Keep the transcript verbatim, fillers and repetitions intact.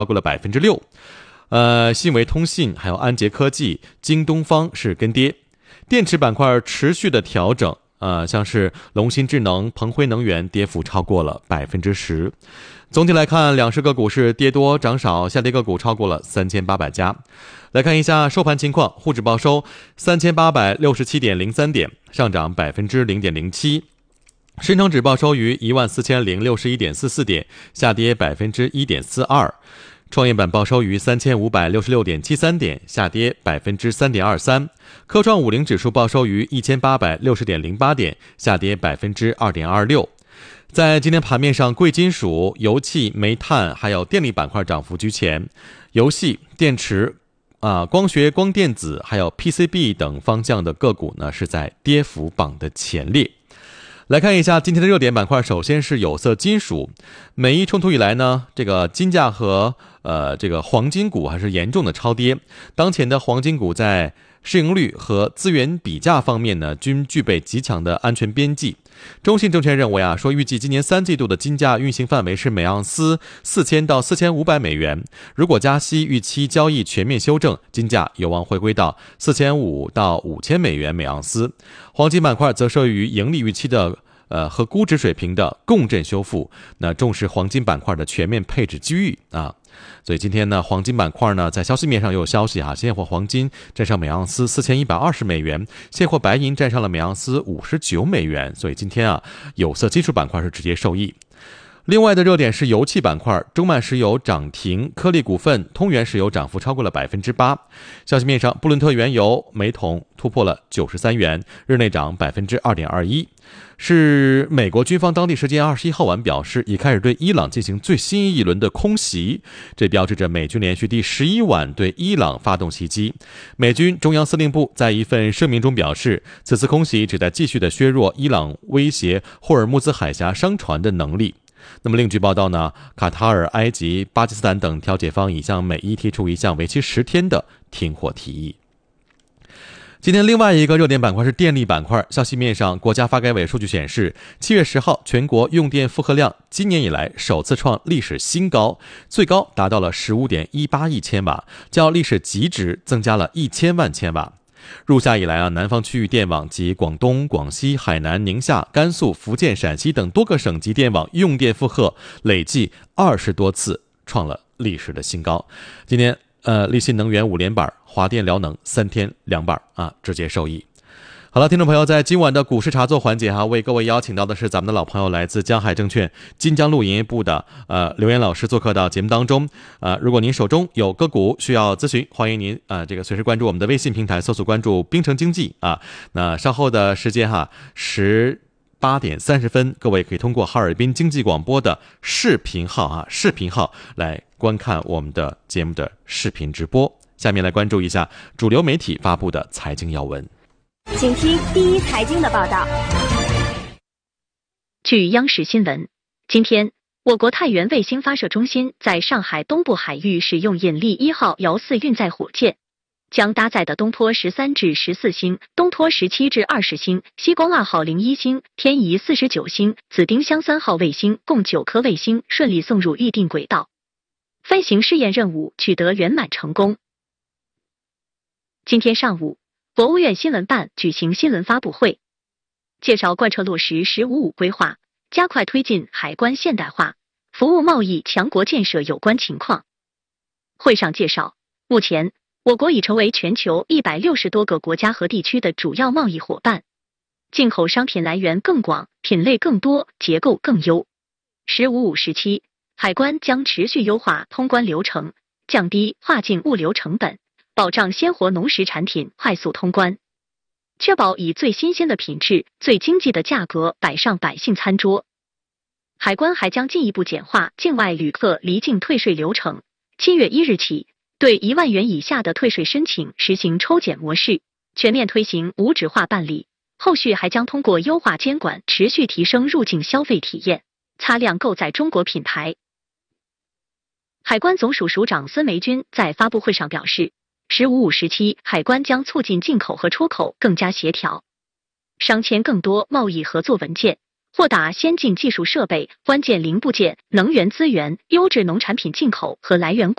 超过了百分之六。呃，信维通信还有安捷科技、京东方是跟跌。电池板块持续的调整，呃，像是龙芯智能、鹏辉能源跌幅超过了百分之十。总体来看，两市个股是跌多涨少，下跌个股超过了三千八百家。来看一下收盘情况，沪指报收三千八百六十七点零三点，上涨百分之零点零七。深成指报收于一万四千零六十一点四四点，下跌百分之一点四二。创业板报收于三千五百六十六点七三点，下跌百分之三点二三。科创五零指数报收于一千八百六十点零八点，下跌百分之二点二六。在今天盘面上，贵金属、油气、煤炭还有电力板块涨幅居前，游戏、电池、啊光学、光电子还有 P C B 等方向的个股呢是在跌幅榜的前列。来看一下今天的热点板块，首先是有色金属。美伊冲突以来呢，这个金价和呃这个黄金股还是严重的超跌。当前的黄金股在市盈率和资源比价方面呢，均具备极强的安全边际。中信证券认为啊，说预计今年三季度的金价运行范围是每盎司四千到四千五百美元。如果加息预期交易全面修正，金价有望回归到四千五到五千美元每盎司。黄金板块则受益于盈利预期的呃和估值水平的共振修复，那重视黄金板块的全面配置机遇啊。所以今天呢，黄金板块呢，在消息面上又有消息啊，现货黄金站上每盎司四千一百二十美元，现货白银站上了每盎司五十九美元。所以今天啊，有色金属板块是直接受益。另外的热点是油气板块，中曼石油涨停，颗粒股份、通源石油涨幅超过了百分之八。消息面上，布伦特原油每桶突破了九十三元，日内涨百分之二点二一。是美国军方当地时间二十一号晚表示，已开始对伊朗进行最新一轮的空袭，这标志着美军连续第十一晚对伊朗发动袭击。美军中央司令部在一份声明中表示，此次空袭旨在继续的削弱伊朗威胁霍尔木兹海峡商船的能力。那么另据报道呢，卡塔尔、埃及、巴基斯坦等调解方已向美伊提出一项为期十天的停火提议。今天另外一个热点板块是电力板块。消息面上，国家发改委数据显示，七月十号全国用电负荷量今年以来首次创历史新高，最高达到了 十五点一八亿千瓦，较历史极值增加了一千万千瓦。入夏以来啊，南方区域电网及广东、广西、海南、宁夏、甘肃、福建、陕西等多个省级电网用电负荷累计二十多次创了历史的新高。今天呃，立信能源五连板，华电辽能三天两板啊，直接受益。好了，听众朋友，在今晚的股市茶座环节哈，为各位邀请到的是咱们的老朋友，来自江海证券金江路营业部的呃刘岩老师做客到节目当中。呃，如果您手中有个股需要咨询，欢迎您呃这个随时关注我们的微信平台，搜索关注冰城经济啊。那稍后的时间哈，十八点三十分，各位可以通过哈尔滨经济广播的视频号啊视频号来观看我们的节目的视频直播。下面来关注一下主流媒体发布的财经要闻。 请听第一财经的报道。 据央视新闻，今天，我国太原卫星发射中心在上海东部海域使用引力一号遥四运载火箭，将搭载的东拖十三至十四星、东拖十七至二十星、西光二号零一星、天仪四十九星、紫丁香三号卫星共九颗卫星顺利送入预定轨道，飞行试验任务取得圆满成功。今天上午，国务院新闻办举行新闻发布会，介绍贯彻落实“十五五”规划，加快推进海关现代化、服务贸易强国建设有关情况。会上介绍，目前我国已成为全球一百六十多个国家和地区的主要贸易伙伴，进口商品来源更广、品类更多、结构更优。“十五五”时期，海关将持续优化通关流程，降低跨境物流成本，保障鲜活农食产品快速通关，确保以最新鲜的品质、最经济的价格摆上百姓餐桌。海关还将进一步简化境外旅客离境退税流程，七月一日起，对一万元以下的退税申请实行抽检模式，全面推行无纸化办理。后续还将通过优化监管，持续提升入境消费体验，擦亮购在中国品牌。海关总署署长孙梅军在发布会上表示，十五五时期，海关将促进进口和出口更加协调，商签更多贸易合作文件， 或打先进技术设备、关键零部件、能源资源、优质农产品进口和来源